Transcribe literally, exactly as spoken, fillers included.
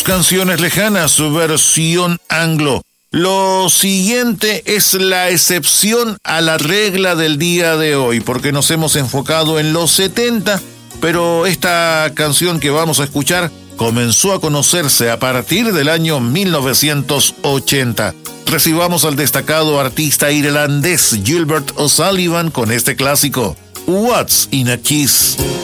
Escuchamos Canciones Lejanas, su versión anglo. Lo siguiente es la excepción a la regla del día de hoy, porque nos hemos enfocado en los setenta, pero esta canción que vamos a escuchar comenzó a conocerse a partir del año mil novecientos ochenta. Recibamos al destacado artista irlandés Gilbert O'Sullivan con este clásico, What's in a Kiss.